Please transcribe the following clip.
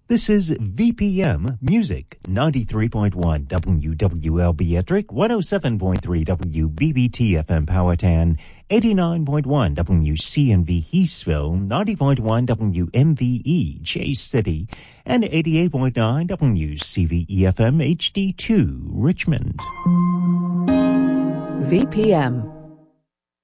This is VPM Music, 93.1 WWLB Ettrick, 107.3 WBBT FM Powhatan, 89.1 WCNV Heathsville, 90.1 WMVE Chase City, and 88.9 WCVE FM HD2 Richmond. VPM